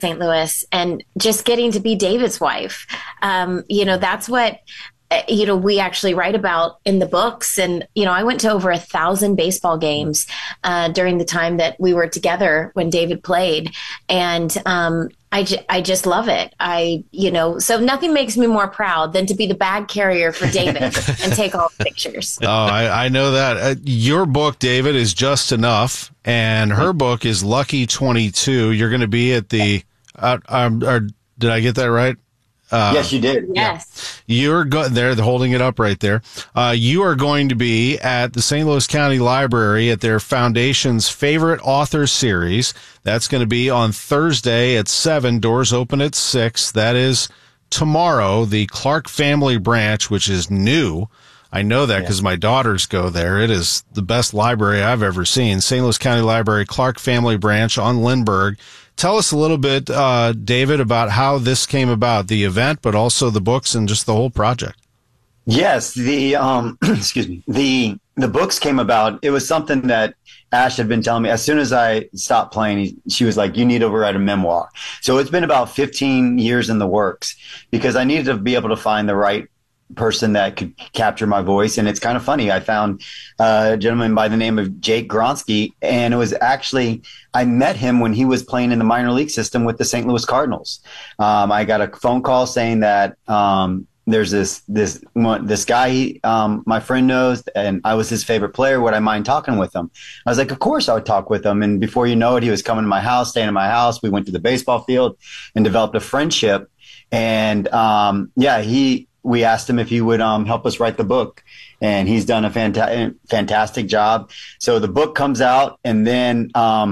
St. Louis and just getting to be David's wife. That's what we actually write about in the books. And, I went to over 1,000 baseball games during the time that we were together when David played. And I just love it. So nothing makes me more proud than to be the bag carrier for David and take all the pictures. Oh, I know that. Your book, David, is Just Enough, and her book is Lucky 22. You're going to be at the, did I get that right? Yes, you did. Yes. You're they're holding it up right there. You are going to be at the St. Louis County Library at their foundation's favorite author series. That's going to be on Thursday at 7. Doors open at 6. That is tomorrow. The Clark Family Branch, which is new. I know that because my daughters go there. It is the best library I've ever seen. St. Louis County Library, Clark Family Branch on Lindbergh. Tell us a little bit, David, about how this came about, the event, but also the books and just the whole project. Yes, the excuse me, the books came about. It was something that Ash had been telling me as soon as I stopped playing. She was like, "You need to write a memoir." So it's been about 15 years in the works because I needed to be able to find the right person that could capture my voice. And it's kind of funny. I found a gentleman by the name of Jake Gronsky, and it was actually, I met him when he was playing in the minor league system with the St. Louis Cardinals. I got a phone call saying that there's this guy my friend knows, and I was his favorite player. Would I mind talking with him? I was like, of course I would talk with him. And before you know it, he was coming to my house, staying at my house. We went to the baseball field and developed a friendship. And we asked him if he would help us write the book, and he's done a fantastic job. So the book comes out, and then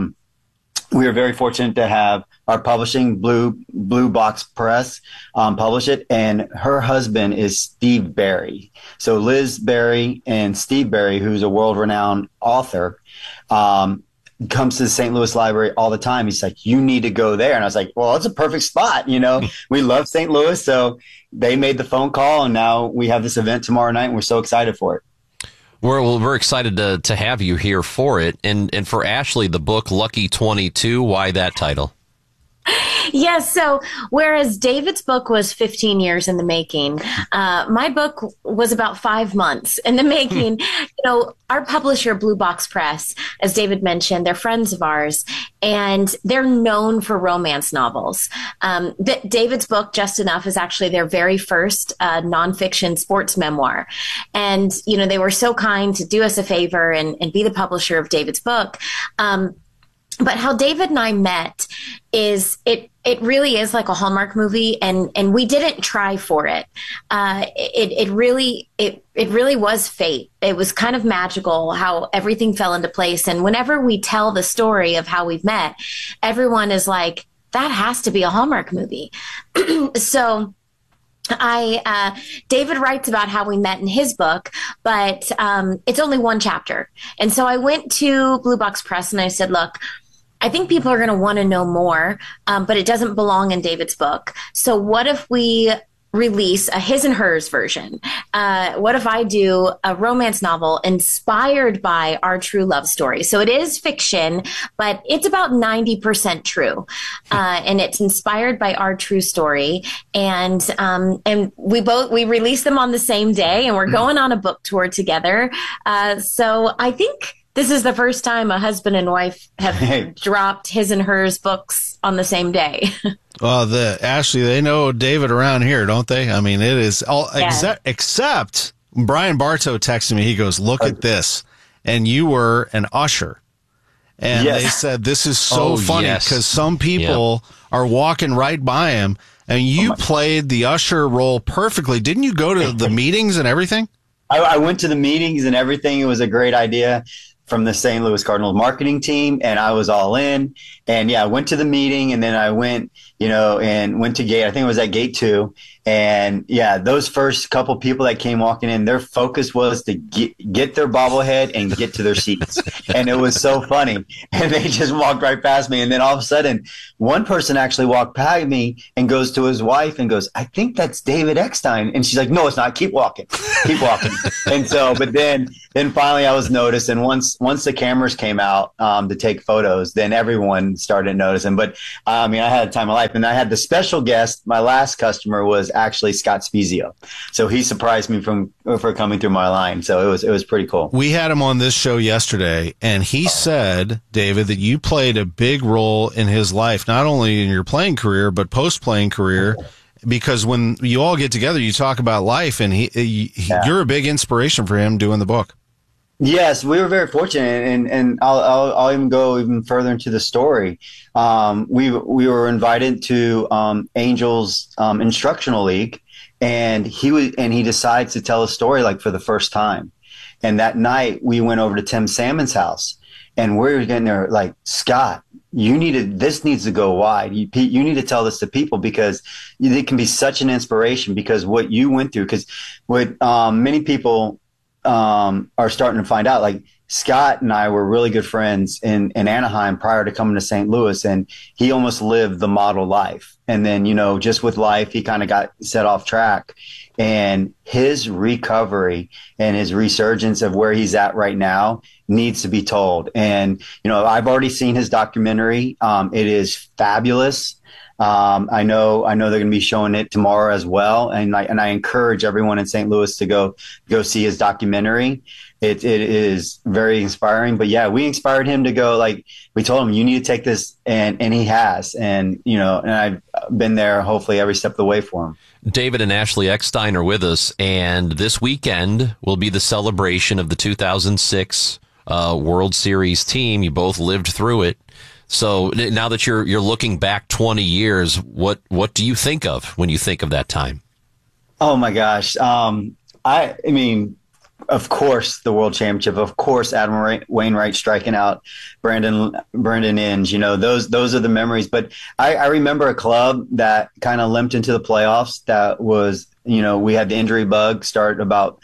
we are very fortunate to have our publishing, Blue Box Press, publish it. And her husband is Steve Berry. So Liz Berry and Steve Berry, who's a world-renowned author, comes to the St. Louis Library all the time. He's like, "You need to go there." And I was like, well, it's a perfect spot. We love St. Louis. So they made the phone call, and now we have this event tomorrow night, and we're so excited for it. We're excited to have you here for it. And for Ashley, the book Lucky 22, why that title? Yes. So whereas David's book was 15 years in the making, my book was about 5 months in the making. Our publisher, Blue Box Press, as David mentioned, they're friends of ours, and they're known for romance novels. David's book, Just Enough, is actually their very first nonfiction sports memoir. And, they were so kind to do us a favor and be the publisher of David's book. But how David and I met is it really is like a Hallmark movie, and we didn't try for it. It really was fate. It was kind of magical how everything fell into place. And whenever we tell the story of how we've met, everyone is like, that has to be a Hallmark movie. So David writes about how we met in his book, but it's only one chapter. And so I went to Blue Box Press and I said, look, I think people are going to want to know more, but it doesn't belong in David's book. So what if we release a his and hers version? What if I do a romance novel inspired by our true love story? So it is fiction, but it's about 90% true. And it's inspired by our true story. And we released them on the same day, and we're going on a book tour together. So I think this is the first time a husband and wife have dropped his and hers books on the same day. Well, Ashley, they know David around here, don't they? I mean, it is all except Brian Bartow texted me. He goes, "Look at this," and you were an usher, and they said this is so funny because some people are walking right by him, and you played the usher role perfectly. Didn't you go to the meetings and everything? I went to the meetings and everything. It was a great idea from the St. Louis Cardinals marketing team, and I was all in. And I went to the meeting, and then I went, and went to gate. I think it was at gate 2. And those first couple people that came walking in, their focus was to get their bobblehead and get to their seats. And it was so funny. And they just walked right past me. And then all of a sudden, one person actually walked by me and goes to his wife and goes, "I think that's David Eckstein." And she's like, "No, it's not. Keep walking. Keep walking." And so, but then finally I was noticed. And once the cameras came out to take photos, then everyone started noticing. But I mean, I had a time of life, and I had the special guest. My last customer was actually Scott Spezio, so he surprised me for coming through my line. So it was pretty cool. We had him on this show yesterday, and he said, David, that you played a big role in his life, not only in your playing career but post-playing career. Because when you all get together, you talk about life, and you're a big inspiration for him doing the book. Yes, we were very fortunate, and I'll even go even further into the story. We were invited to Angels Instructional League, and he decides to tell a story like for the first time. And that night we went over to Tim Salmon's house, and we were getting there like, Scott, this needs to go wide. You need to tell this to people, because it can be such an inspiration, because what you went through, because what many people are starting to find out, like Scott and I were really good friends in Anaheim prior to coming to St. Louis, and he almost lived the model life. And then, just with life, he kind of got set off track, and his recovery and his resurgence of where he's at right now needs to be told. And, I've already seen his documentary. It is fabulous. I know they're going to be showing it tomorrow as well. And I encourage everyone in St. Louis to go see his documentary. It is very inspiring. But yeah, we inspired him to go, like, we told him, you need to take this, and he has. And, and I've been there hopefully every step of the way for him. David and Ashley Eckstein are with us, and this weekend will be the celebration of the 2006 World Series team. You both lived through it. So now that you're looking back 20 years, what do you think of when you think of that time? Oh my gosh. I mean, of course, the World Championship, of course, Adam Wainwright striking out Brandon Inge, those are the memories. But I remember a club that kind of limped into the playoffs. That was, we had the injury bug start about,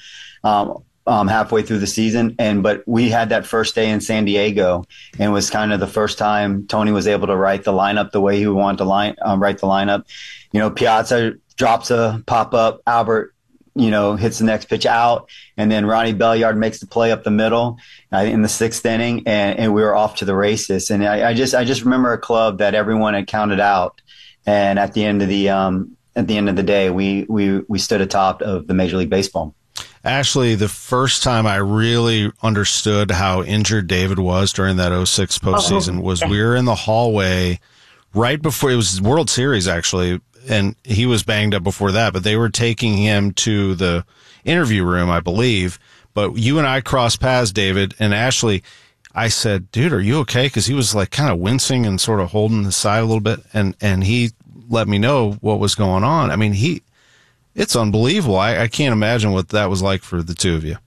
halfway through the season. But we had that first day in San Diego, and it was kind of the first time Tony was able to write the lineup the way he wanted to write the lineup. Piazza drops a pop-up, Albert, hits the next pitch out, and then Ronnie Belliard makes the play up the middle in the sixth inning, and we were off to the races. And I just remember a club that everyone had counted out, and at the end of the day, we stood atop of the Major League Baseball. Ashley, the first time I really understood how injured David was during that 2006 postseason was we were in the hallway right before it was World Series, actually, and he was banged up before that, but they were taking him to the interview room, I believe. But you and I crossed paths, David, and Ashley, I said, dude, are you okay? Because he was like kind of wincing and sort of holding his side a little bit, and he let me know what was going on. I mean, it's unbelievable. I can't imagine what that was like for the two of you.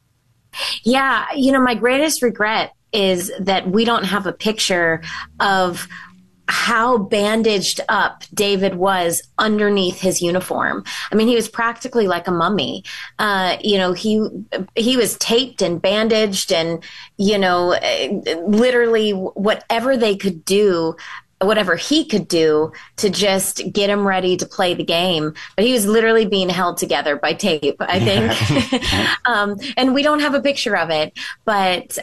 Yeah. My greatest regret is that we don't have a picture of how bandaged up David was underneath his uniform. I mean, he was practically like a mummy. He was taped and bandaged, and, literally whatever they could do, whatever he could do to just get him ready to play the game. But he was literally being held together by tape, I think. And we don't have a picture of it. But,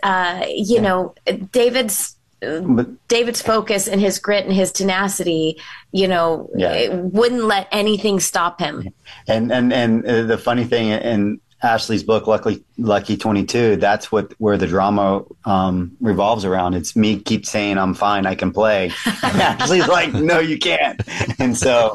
David's focus and his grit and his tenacity, it wouldn't let anything stop him. And the funny thing, in Ashley's book, Lucky 22, that's where the drama revolves around. It's me keep saying I'm fine, I can play. And Ashley's like, no, you can't. And so,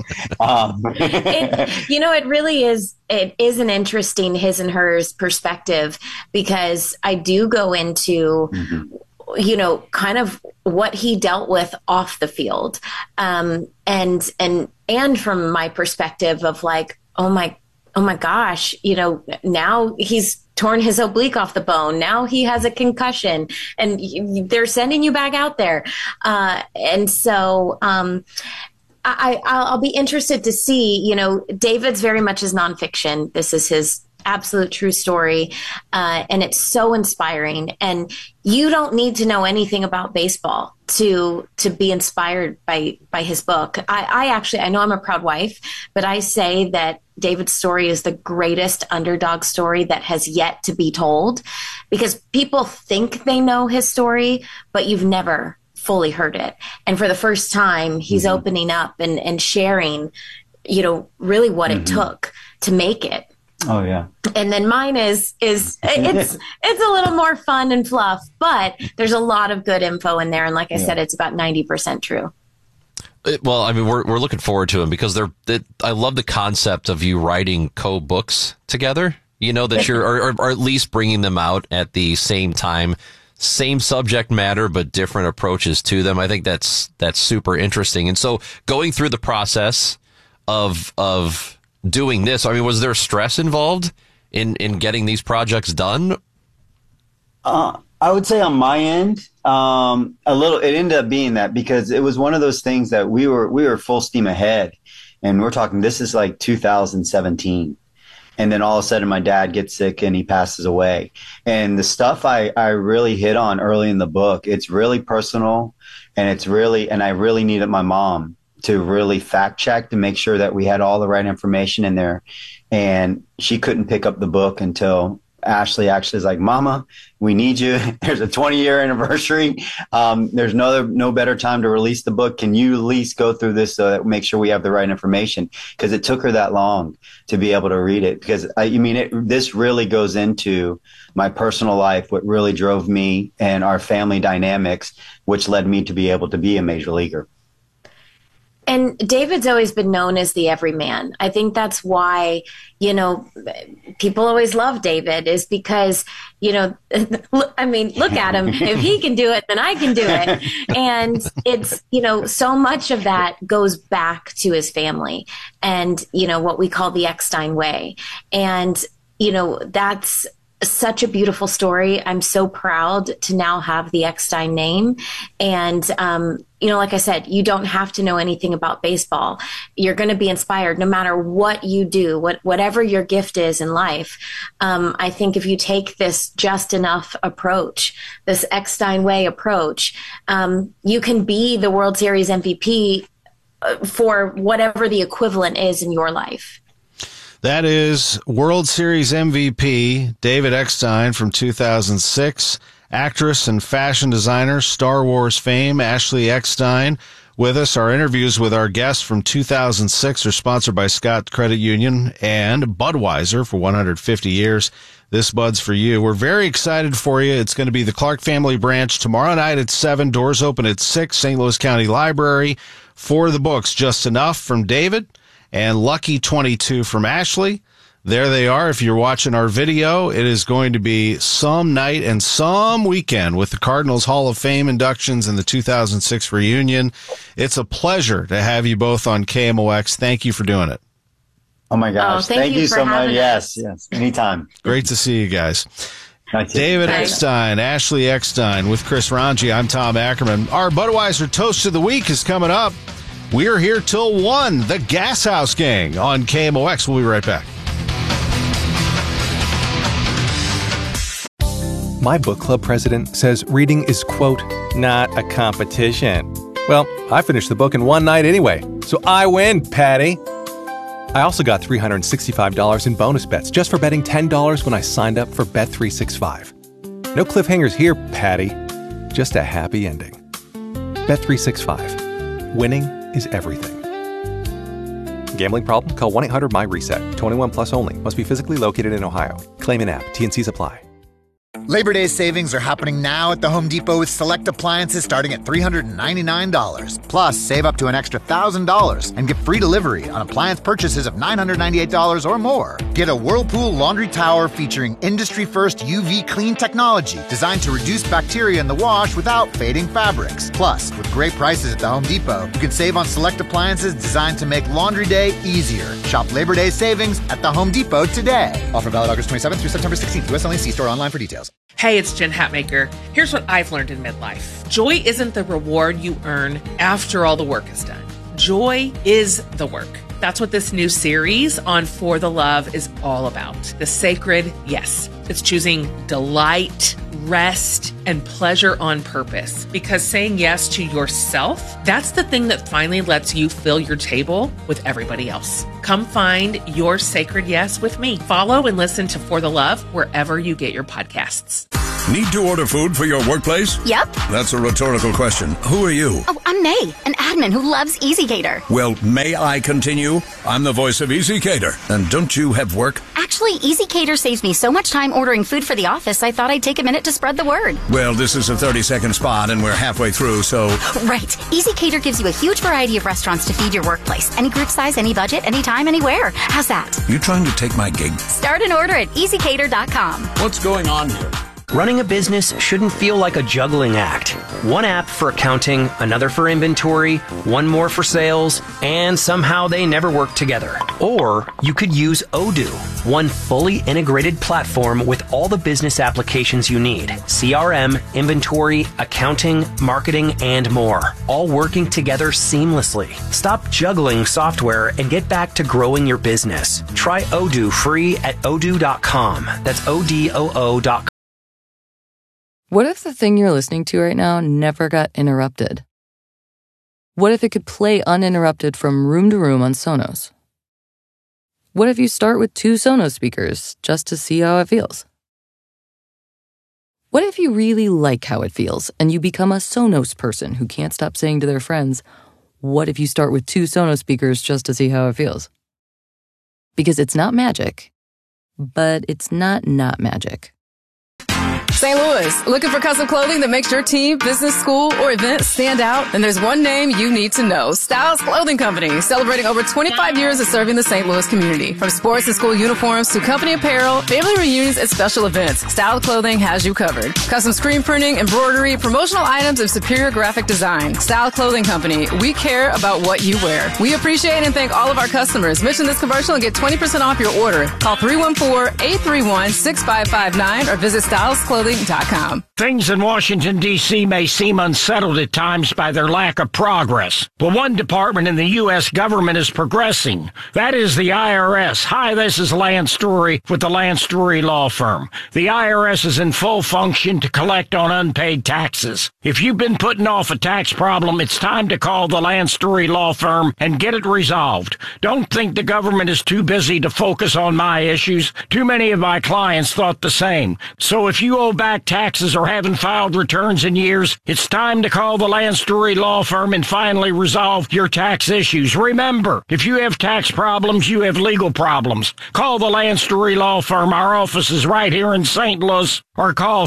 it really is. It is an interesting his and hers perspective, because I do go into, kind of what he dealt with off the field, and from my perspective of like, oh my gosh, now he's torn his oblique off the bone. Now he has a concussion, and they're sending you back out there. And so I'll be interested to see, David's very much is nonfiction. This is his absolute true story. And it's so inspiring. And you don't need to know anything about baseball to be inspired by his book. I know I'm a proud wife, but I say that David's story is the greatest underdog story that has yet to be told, because people think they know his story, but you've never fully heard it. And for the first time, he's opening up and sharing, really what it took to make it. Oh yeah. And then mine is it's a little more fun and fluff, but there's a lot of good info in there. And like I said, it's about 90% true. Well, I mean, we're looking forward to them because I love the concept of you writing co-books together, that you're, or at least bringing them out at the same time, same subject matter, but different approaches to them. I think that's super interesting. And so going through the process of doing this, I mean, was there stress involved in getting these projects done? I would say on my end, a little. It ended up being that because it was one of those things that we were full steam ahead, and we're talking. This is like 2017, and then all of a sudden, my dad gets sick and he passes away. And the stuff I really hit on early in the book, it's really personal, and I really needed my mom to really fact check to make sure that we had all the right information in there. And she couldn't pick up the book until Ashley actually is like, Mama, we need you. There's a 20-year anniversary. There's no better time to release the book. Can you at least go through this so that make sure we have the right information? Because it took her that long to be able to read it. Because this really goes into my personal life, what really drove me and our family dynamics, which led me to be able to be a major leaguer. And David's always been known as the everyman. I think that's why, people always love David is because, I mean, look at him. If he can do it, then I can do it. And it's, so much of that goes back to his family and, what we call the Eckstein way. And, that's such a beautiful story. I'm so proud to now have the Eckstein name. And, like I said, you don't have to know anything about baseball. You're going to be inspired no matter what you do, whatever your gift is in life. I think if you take this just enough approach, this Eckstein way approach, you can be the World Series MVP for whatever the equivalent is in your life. That is World Series MVP David Eckstein from 2006, actress and fashion designer, Star Wars fame, Ashley Eckstein, with us. Our interviews with our guests from 2006 are sponsored by Scott Credit Union and Budweiser for 150 years. This Bud's for you. We're very excited for you. It's going to be the Clark Family Branch tomorrow night at 7. Doors open at 6, St. Louis County Library. For the books, Just Enough from David and Lucky 22 from Ashley. There they are. If you're watching our video, it is going to be some night and some weekend with the Cardinals Hall of Fame inductions and the 2006 reunion. It's a pleasure to have you both on KMOX. Thank you for doing it. Oh my gosh. Thank you so much. Us. Yes. Anytime. Great to see you guys. David Eckstein, Ashley Eckstein with Chris Ranji. I'm Tom Ackerman. Our Budweiser Toast of the Week is coming up. We're here till 1, the Gas House Gang on KMOX. We'll be right back. My book club president says reading is, quote, not a competition. Well, I finished the book in one night anyway, so I win, Patty. I also got $365 in bonus bets just for betting $10 when I signed up for Bet365. No cliffhangers here, Patty. Just a happy ending. Bet365. Winning is everything. Gambling problem? Call 1-800-MY-RESET. 21 plus only. Must be physically located in Ohio. Claim in app. T&Cs apply. Labor Day savings are happening now at the Home Depot with select appliances starting at $399. Plus, save up to an extra $1,000 and get free delivery on appliance purchases of $998 or more. Get a Whirlpool laundry tower featuring industry-first UV clean technology designed to reduce bacteria in the wash without fading fabrics. Plus, with great prices at the Home Depot, you can save on select appliances designed to make laundry day easier. Shop Labor Day savings at the Home Depot today. Offer valid August 27th through September 16th. U.S. only. See store online for details. Hey, it's Jen Hatmaker. Here's what I've learned in midlife. Joy isn't the reward you earn after all the work is done. Joy is the work. That's what this new series on For the Love is all about. The sacred yes. It's choosing delight, rest, and pleasure on purpose. Because saying yes to yourself, that's the thing that finally lets you fill your table with everybody else. Come find your sacred yes with me. Follow and listen to For the Love wherever you get your podcasts. Need to order food for your workplace? Yep. That's a rhetorical question. Who are you? Oh, I'm May, an admin who loves EasyCater. Well, may I continue? I'm the voice of EasyCater. And don't you have work? Actually, EasyCater saves me so much time ordering food for the office, I thought I'd take a minute to spread the word. Well, this is a 30-second spot, and we're halfway through, so... Right. EasyCater gives you a huge variety of restaurants to feed your workplace. Any group size, any budget, anytime, anywhere. How's that? You trying to take my gig? Start an order at EasyCater.com. What's going on here? Running a business shouldn't feel like a juggling act. One app for accounting, another for inventory, one more for sales, and somehow they never work together. Or you could use Odoo, one fully integrated platform with all the business applications you need. CRM, inventory, accounting, marketing, and more. All working together seamlessly. Stop juggling software and get back to growing your business. Try Odoo free at odoo.com. That's ODOO.com. What if the thing you're listening to right now never got interrupted? What if it could play uninterrupted from room to room on Sonos? What if you start with 2 Sonos speakers just to see how it feels? What if you really like how it feels and you become a Sonos person who can't stop saying to their friends, what if you start with 2 Sonos speakers just to see how it feels? Because it's not magic, but it's not magic. St. Louis, looking for custom clothing that makes your team, business, school, or event stand out? Then there's one name you need to know. Styles Clothing Company, celebrating over 25 years of serving the St. Louis community. From sports and school uniforms to company apparel, family reunions, and special events, Style Clothing has you covered. Custom screen printing, embroidery, promotional items, and superior graphic design. Style Clothing Company, we care about what you wear. We appreciate and thank all of our customers. Mention this commercial and get 20% off your order. Call 314-831-6559 or visit stylesclothing.com. Things in Washington, D.C. may seem unsettled at times by their lack of progress, but one department in the U.S. government is progressing. That is the IRS. Hi, this is Lance Story with the Lance Story Law Firm. The IRS is in full function to collect on unpaid taxes. If you've been putting off a tax problem, it's time to call the Lance Story Law Firm and get it resolved. Don't think the government is too busy to focus on my issues. Too many of my clients thought the same. So if you owe back taxes or haven't filed returns in years, it's time to call the Lance Story Law Firm and finally resolve your tax issues. Remember, if you have tax problems, you have legal problems. Call the Lance Story Law Firm. Our office is right here in St. Louis. Or call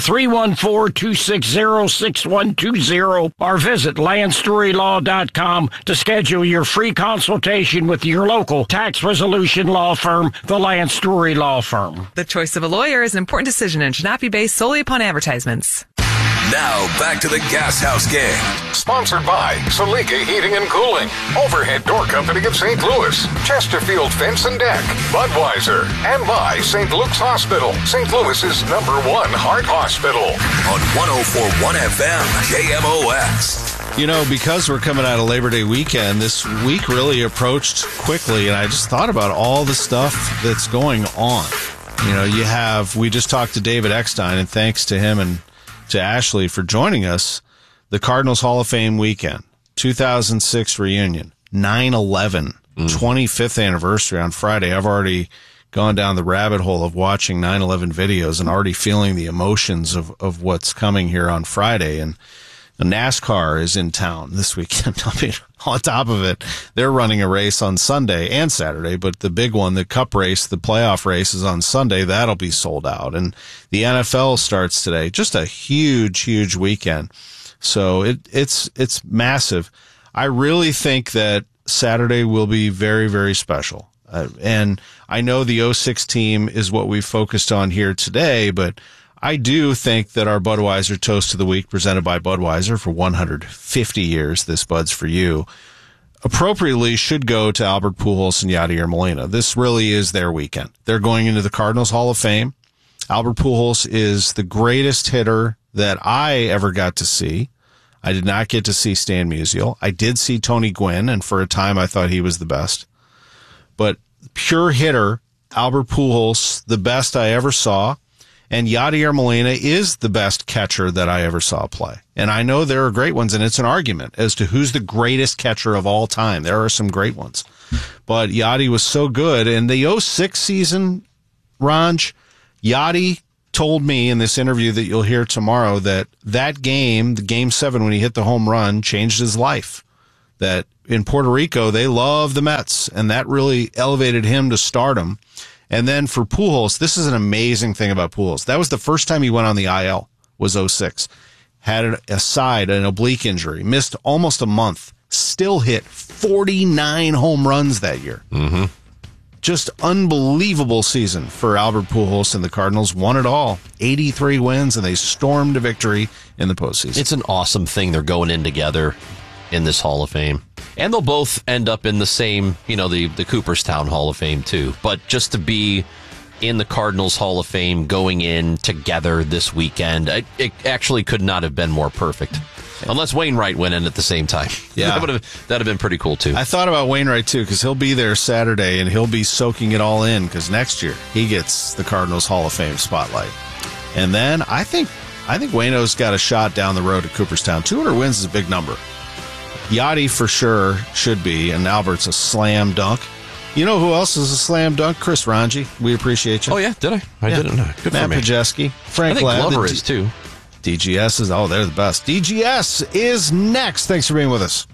314-260-6120 or visit LanceStoryLaw.com to schedule your free consultation with your local tax resolution law firm, the Lance Story Law Firm. The choice of a lawyer is an important decision and should not be based solely upon advertisements. Now, back to the Gas House Gang. Sponsored by Salika Heating and Cooling, Overhead Door Company of St. Louis, Chesterfield Fence and Deck, Budweiser, and by St. Luke's Hospital, St. Louis's #1 heart hospital. On 104.1 FM, KMOX. You know, because we're coming out of Labor Day weekend, this week really approached quickly, and I just thought about all the stuff that's going on. You know, we just talked to David Eckstein, and thanks to him and to Ashley for joining us. The Cardinals Hall of Fame weekend, 2006 reunion, 9/11, 25th anniversary on Friday. I've already gone down the rabbit hole of watching 9/11 videos and already feeling the emotions of what's coming here on Friday. And NASCAR is in town this weekend. I mean, on top of it, they're running a race on Sunday and Saturday, but the big one, the Cup race, the playoff race is on Sunday. That'll be sold out. And the NFL starts today. Just a huge, huge weekend. So it's massive. I really think that Saturday will be very, very special. And I know the 06 team is what we focused on here today, but I do think that our Budweiser Toast of the Week, presented by Budweiser for 150 years, this Bud's for you, appropriately should go to Albert Pujols and Yadier Molina. This really is their weekend. They're going into the Cardinals Hall of Fame. Albert Pujols is the greatest hitter that I ever got to see. I did not get to see Stan Musial. I did see Tony Gwynn, and for a time I thought he was the best. But pure hitter, Albert Pujols, the best I ever saw. And Yadier Molina is the best catcher that I ever saw play. And I know there are great ones, and it's an argument as to who's the greatest catcher of all time. There are some great ones. But Yadi was so good. And the 06 season, Ranj, Yadi told me in this interview that you'll hear tomorrow that game, the Game 7, when he hit the home run, changed his life. That in Puerto Rico, they love the Mets, and that really elevated him to stardom. And then for Pujols, this is an amazing thing about Pujols. That was the first time he went on the IL, was 2006. Had an oblique injury, missed almost a month, still hit 49 home runs that year. Mm-hmm. Just unbelievable season for Albert Pujols, and the Cardinals won it all. 83 wins, and they stormed to victory in the postseason. It's an awesome thing they're going in together in this Hall of Fame. And they'll both end up in the same, the Cooperstown Hall of Fame too. But just to be in the Cardinals Hall of Fame going in together this weekend, it actually could not have been more perfect. Unless Wainwright went in at the same time. Yeah. That'd have been pretty cool too. I thought about Wainwright too, because he'll be there Saturday and he'll be soaking it all in, because next year he gets the Cardinals Hall of Fame spotlight. And then I think Waino's got a shot down the road at Cooperstown. 200 wins is a big number. Yachty for sure should be, and Albert's a slam dunk. You know who else is a slam dunk? Chris Ranji. We appreciate you. Oh, yeah? Did I? I didn't know. Good Matt for me. Pajeski. Frank I think Ladd. Glover is, too. DGS is, they're the best. DGS is next. Thanks for being with us.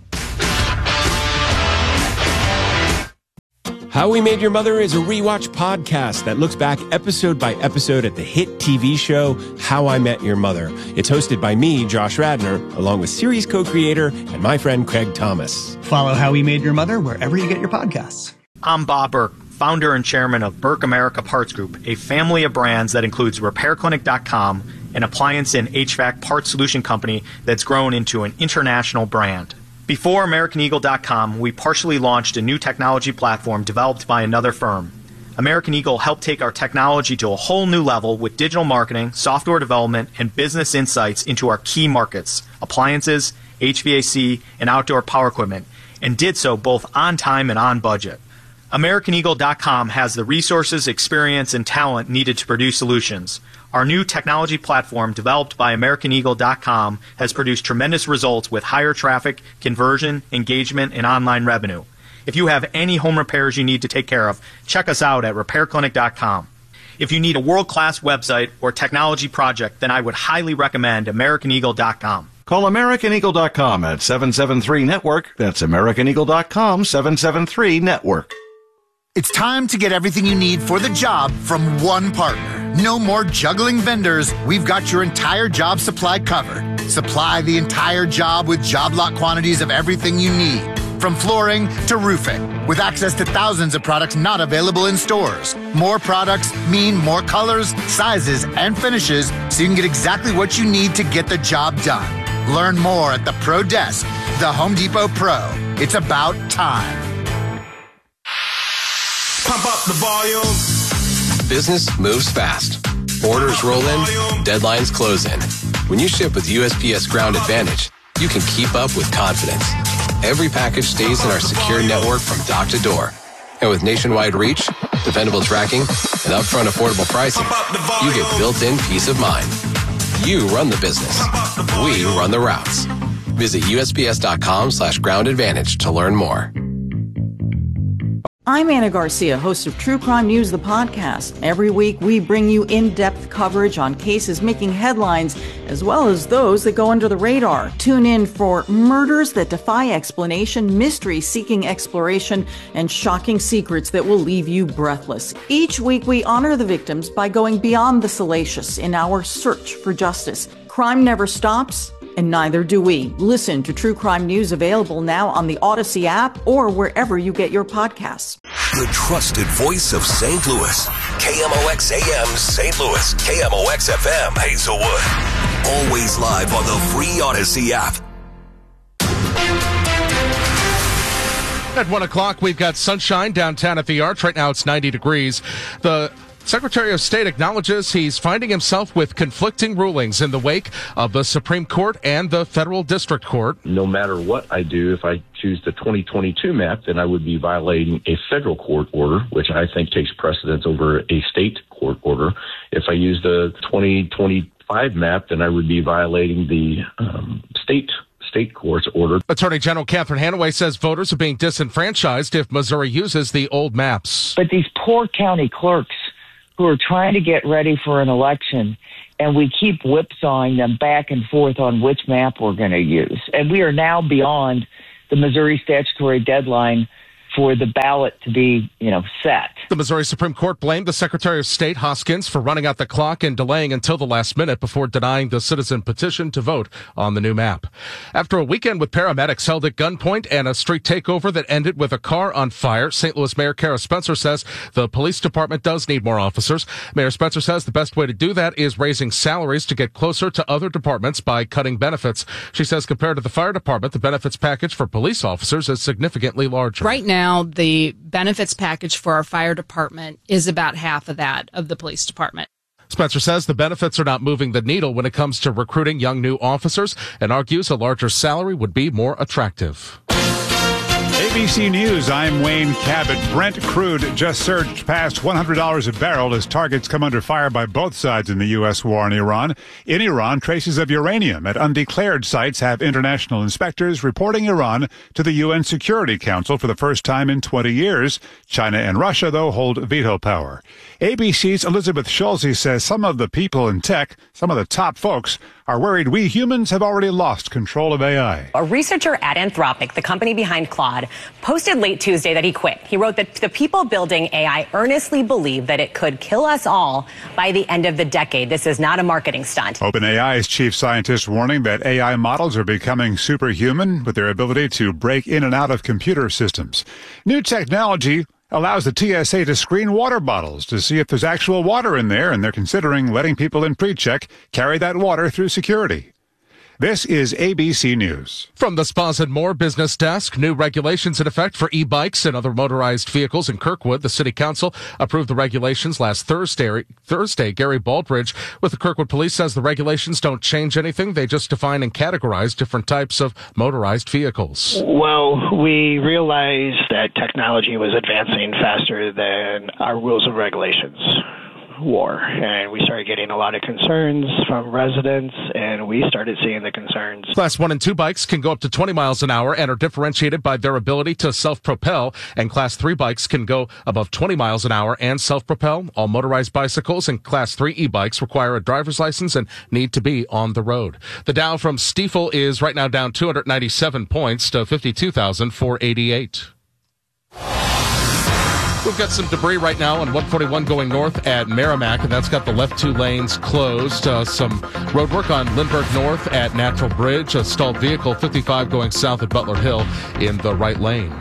How We Made Your Mother is a rewatch podcast that looks back episode by episode at the hit TV show How I Met Your Mother. It's hosted by me, Josh Radnor, along with series co-creator and my friend Craig Thomas. Follow How We Made Your Mother wherever you get your podcasts. I'm Bob Burke, founder and chairman of Burke America Parts Group, a family of brands that includes RepairClinic.com, an appliance and HVAC parts solution company that's grown into an international brand. Before AmericanEagle.com, we partially launched a new technology platform developed by another firm. American Eagle helped take our technology to a whole new level with digital marketing, software development, and business insights into our key markets, appliances, HVAC, and outdoor power equipment, and did so both on time and on budget. AmericanEagle.com has the resources, experience, and talent needed to produce solutions. Our new technology platform, developed by AmericanEagle.com, has produced tremendous results with higher traffic, conversion, engagement, and online revenue. If you have any home repairs you need to take care of, check us out at RepairClinic.com. If you need a world-class website or technology project, then I would highly recommend AmericanEagle.com. Call AmericanEagle.com at 773-NETWORK. That's AmericanEagle.com, 773-NETWORK. It's time to get everything you need for the job from one partner. No more juggling vendors. We've got your entire job supply covered. Supply the entire job with job lot quantities of everything you need, from flooring to roofing, with access to thousands of products not available in stores. More products mean more colors, sizes, and finishes, so you can get exactly what you need to get the job done. Learn more at the Pro Desk, the Home Depot Pro. It's about time. Pump up the volume. Business moves fast. Orders roll in, deadlines close in. When you ship with USPS Ground Advantage, you can keep up with confidence. Every package stays in our secure network from dock to door. And with nationwide reach, dependable tracking, and upfront affordable pricing, you get built-in peace of mind. You run the business. We run the routes. Visit USPS.com/Ground Advantage to learn more. I'm Anna Garcia, host of True Crime News, the podcast. Every week, we bring you in-depth coverage on cases making headlines, as well as those that go under the radar. Tune in for murders that defy explanation, mysteries seeking exploration, and shocking secrets that will leave you breathless. Each week, we honor the victims by going beyond the salacious in our search for justice. Crime never stops, and neither do we. Listen to True Crime News, available now on the Odyssey app or wherever you get your podcasts. The trusted voice of St. Louis. KMOX AM St. Louis. KMOX FM Hazelwood. Always live on the free Odyssey app. At 1 o'clock, we've got sunshine downtown at the Arch. Right now it's 90 degrees. The Secretary of State acknowledges he's finding himself with conflicting rulings in the wake of the Supreme Court and the Federal District Court. No matter what I do, if I choose the 2022 map, then I would be violating a federal court order, which I think takes precedence over a state court order. If I use the 2025 map, then I would be violating the state court's order. Attorney General Catherine Hanaway says voters are being disenfranchised if Missouri uses the old maps. But these poor county clerks who are trying to get ready for an election, and we keep whipsawing them back and forth on which map we're going to use. And we are now beyond the Missouri statutory deadline for the ballot to be, set. The Missouri Supreme Court blamed the Secretary of State, Hoskins, for running out the clock and delaying until the last minute before denying the citizen petition to vote on the new map. After a weekend with paramedics held at gunpoint and a street takeover that ended with a car on fire, St. Louis Mayor Kara Spencer says the police department does need more officers. Mayor Spencer says the best way to do that is raising salaries to get closer to other departments by cutting benefits. She says compared to the fire department, the benefits package for police officers is significantly larger. Right now, the benefits package for our fire department is about half of that of the police department. Spencer says the benefits are not moving the needle when it comes to recruiting young new officers and argues a larger salary would be more attractive. ABC News, I'm Wayne Cabot. Brent crude just surged past $100 a barrel as targets come under fire by both sides in the U.S. war on Iran. In Iran, traces of uranium at undeclared sites have international inspectors reporting Iran to the UN Security Council for the first time in 20 years. China and Russia, though, hold veto power. ABC's Elizabeth Schulze says some of the people in tech, some of the top folks, are worried we humans have already lost control of AI. A researcher at Anthropic, the company behind Claude, posted late Tuesday that he quit. He wrote that the people building AI earnestly believe that it could kill us all by the end of the decade. This is not a marketing stunt. OpenAI's chief scientist warning that AI models are becoming superhuman with their ability to break in and out of computer systems. New technology allows the TSA to screen water bottles to see if there's actual water in there, and they're considering letting people in pre-check carry that water through security. This is ABC News. From the Spas and More business desk, new regulations in effect for e-bikes and other motorized vehicles in Kirkwood. The city council approved the regulations last Thursday. Gary Baldridge with the Kirkwood Police says the regulations don't change anything. They just define and categorize different types of motorized vehicles. Well, we realized that technology was advancing faster than our rules and regulations war, and we started getting a lot of concerns from residents, and we started seeing the concerns. Class 1 and 2 bikes can go up to 20 miles an hour and are differentiated by their ability to self-propel, and Class 3 bikes can go above 20 miles an hour and self-propel. All motorized bicycles and Class 3 e-bikes require a driver's license and need to be on the road. The Dow from Stifel is right now down 297 points to 52,488. We've got some debris right now on 141 going north at Merrimack, and that's got the left two lanes closed. Some road work on Lindbergh North at Natural Bridge. A stalled vehicle 55 going south at Butler Hill in the right lane.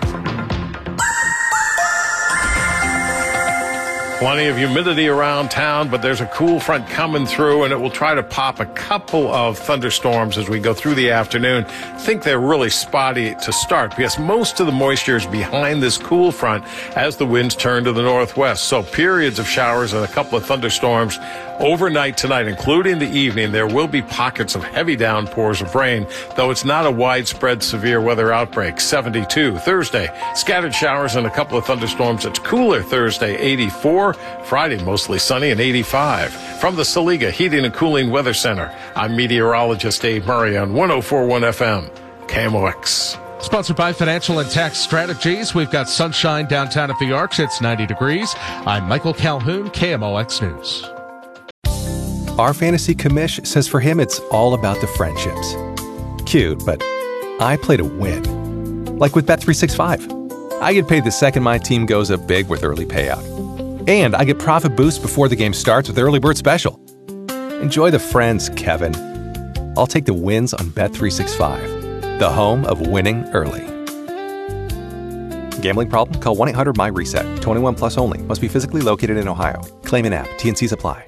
Plenty of humidity around town, but there's a cool front coming through, and it will try to pop a couple of thunderstorms as we go through the afternoon. I think they're really spotty to start because most of the moisture is behind this cool front as the winds turn to the northwest. So periods of showers and a couple of thunderstorms overnight tonight, including the evening. There will be pockets of heavy downpours of rain, though it's not a widespread severe weather outbreak. 72 Thursday, scattered showers and a couple of thunderstorms. It's cooler Thursday, 84. Friday, mostly sunny and 85. From the Saliga Heating and Cooling Weather Center, I'm meteorologist Dave Murray on 104.1 FM, KMOX. Sponsored by Financial and Tax Strategies. We've got sunshine downtown at the Arch. It's 90 degrees. I'm Michael Calhoun, KMOX News. Our fantasy commish says for him it's all about the friendships. Cute, but I play to win. Like with Bet365. I get paid the second my team goes up big with early payout. And I get profit boosts before the game starts with Early Bird Special. Enjoy the friends, Kevin. I'll take the wins on Bet365, the home of winning early. Gambling problem? Call 1-800-MY-RESET. 21 plus only. Must be physically located in Ohio. Claim an app. T&Cs apply.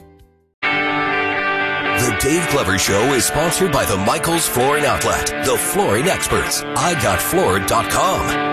The Dave Glover Show is sponsored by the Michaels Flooring Outlet, the flooring experts. IGotFloored.com.